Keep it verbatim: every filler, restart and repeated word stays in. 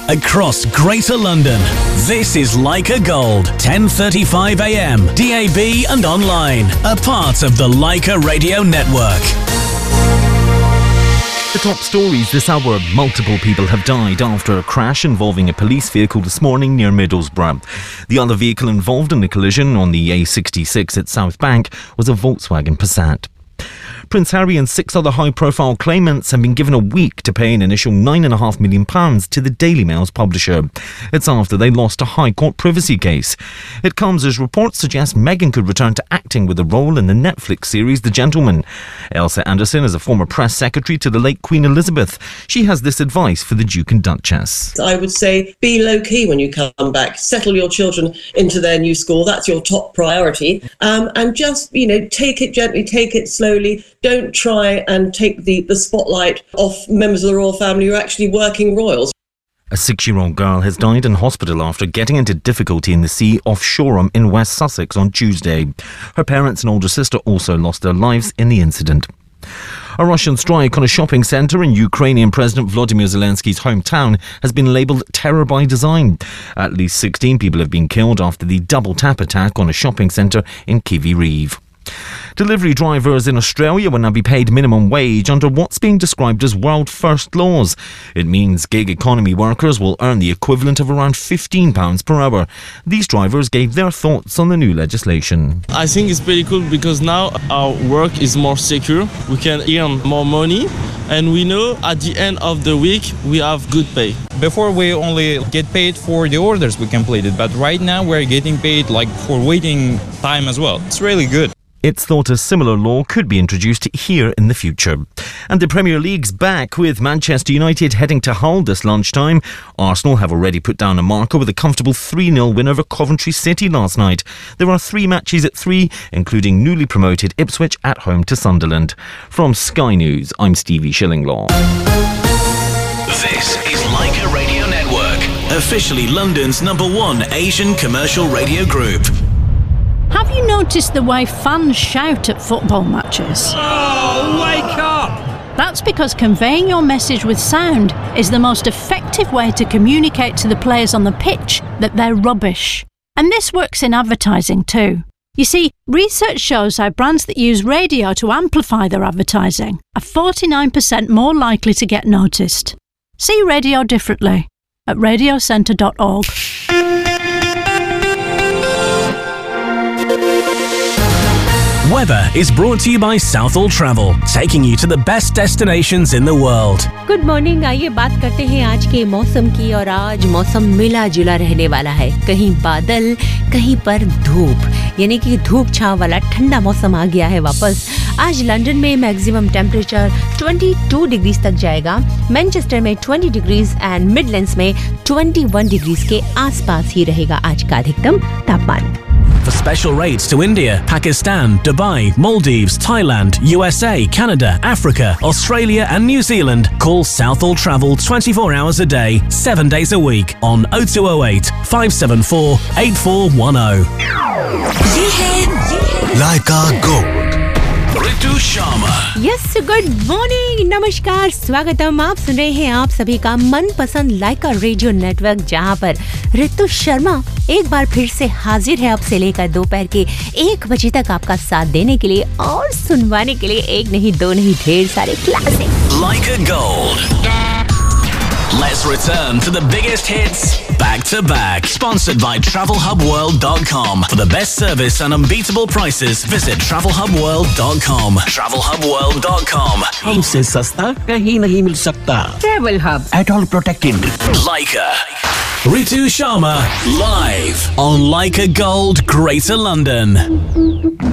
across Greater London. This is Leica Gold, ten thirty-five a m, D A B and online, a part of the Leica Radio Network. The top stories this hour: multiple people have died after a crash involving a police vehicle this morning near Middlesbrough. The other vehicle involved in the collision on the A sixty-six at South Bank was a Volkswagen Passat. Prince Harry and six other high-profile claimants have been given a week to pay an initial nine point five million pounds to the Daily Mail's publisher. It's after they lost a High Court privacy case. It comes as reports suggest Meghan could return to acting with a role in the Netflix series The Gentleman. Elsa Anderson is a former press secretary to the late Queen Elizabeth. She has this advice for the Duke and Duchess. I would say be low-key when you come back. Settle your children into their new school. That's your top priority. Um, and just, you know, take it gently, take it slowly. Don't try and take the, the spotlight off members of the royal family who are actually working royals. A six-year-old girl has died in hospital after getting into difficulty in the sea off Shoreham in West Sussex on Tuesday. Her parents and older sister also lost their lives in the incident. A Russian strike on a shopping centre in Ukrainian President Volodymyr Zelensky's hometown has been labelled terror by design. At least sixteen people have been killed after the double-tap attack on a shopping centre in Kyiv Riv. Delivery drivers in Australia will now be paid minimum wage under what's being described as world first laws. It means gig economy workers will earn the equivalent of around fifteen pounds per hour. These drivers gave their thoughts on the new legislation. I think it's pretty cool because now our work is more secure. We can earn more money and we know at the end of the week we have good pay. Before we only get paid for the orders we completed, but right now we're getting paid like for waiting time as well. It's really good. It's thought a similar law could be introduced here in the future. And the Premier League's back, with Manchester United heading to Hull this lunchtime. Arsenal have already put down a marker with a comfortable three nil win over Coventry City last night. There are three matches at three, including newly promoted Ipswich at home to Sunderland. From Sky News, I'm Stevie Shillinglaw. This is Leica Radio Network, officially London's number one Asian commercial radio group. Have you noticed the way fans shout at football matches? Oh, wake up! That's because conveying your message with sound is the most effective way to communicate to the players on the pitch that they're rubbish. And this works in advertising too. You see, research shows how brands that use radio to amplify their advertising are forty-nine percent more likely to get noticed. See radio differently at radio centre dot org. Weather is brought to you by Southall Travel, taking you to the best destinations in the world. Good morning. आइए बात करते हैं आज के मौसम की। और आज मौसम मिला जुला रहने वाला है। कहीं बादल, कहीं पर धूप, यानी कि धूप छांव वाला ठंडा मौसम आ गया है वापस। आज लंदन में मैक्सिमम टेम्परेचर बाईस डिग्रीज तक जाएगा, मैनचेस्टर में बीस डिग्रीज एंड मिडलैंड्स में इक्कीस डिग्रीज के आसपास ही रहेगा आज का अधिकतम तापमान। For special rates to India, Pakistan, Dubai, Maldives, Thailand, U S A, Canada, Africa, Australia and New Zealand, call Southall Travel twenty-four hours a day, seven days a week on oh two oh eight, five seven four, eight four one oh. ये है Leica Gold. Ritu Sharma. Yes, good morning, नमस्कार, स्वागतम। आप सुन रहे हैं आप सभी का मनपसंद लाइका रेडियो नेटवर्क, जहां पर ऋतु शर्मा एक बार फिर से हाजिर है आपसे लेकर दोपहर के एक बजे तक आपका साथ देने के लिए और सुनवाने के लिए एक नहीं दो नहीं ढेर सारे classic. Leica Gold. Let's return to the biggest hits back to back. Sponsored by travel hub world dot com. For the best service and unbeatable prices, visit travel hub world dot com. travel hub world dot com. हमसे सस्ता कहीं नहीं मिल सकता। Travel Hub. At all protected. Leica. Ritu Sharma live on Leica Gold, Greater London.